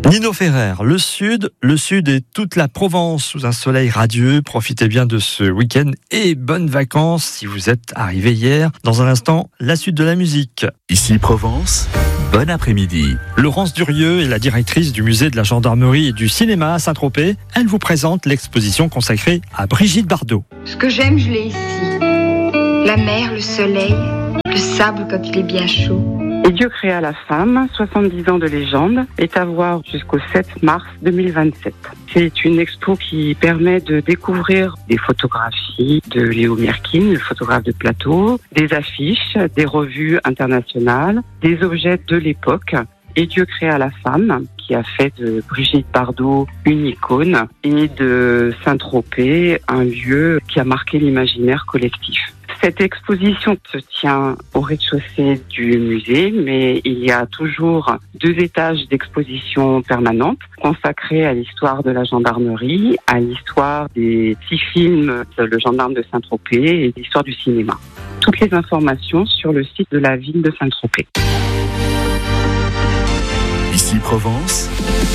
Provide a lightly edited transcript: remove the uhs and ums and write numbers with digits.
Nino Ferrer, le Sud et toute la Provence sous un soleil radieux. Profitez bien de ce week-end et bonnes vacances si vous êtes arrivé hier. Dans un instant, la suite de la musique. Ici Provence, bon après-midi. Laurence Durieux est la directrice du musée de la gendarmerie et du cinéma à Saint-Tropez. Elle vous présente l'exposition consacrée à Brigitte Bardot. Ce que j'aime, je l'ai ici. La mer, le soleil, le sable quand il est bien chaud. Et Dieu créa la femme, 70 ans de légende, est à voir jusqu'au 7 mars 2027. C'est une expo qui permet de découvrir des photographies de Léo Mierkin, le photographe de plateau, des affiches, des revues internationales, des objets de l'époque. Et Dieu créa la femme, qui a fait de Brigitte Bardot une icône, et de Saint-Tropez un lieu qui a marqué l'imaginaire collectif. Cette exposition se tient au rez-de-chaussée du musée, mais il y a toujours 2 étages d'exposition permanente consacrés à l'histoire de la gendarmerie, à l'histoire des 6 films Le Gendarme de Saint-Tropez et l'histoire du cinéma. Toutes les informations sur le site de la ville de Saint-Tropez. Ici Provence.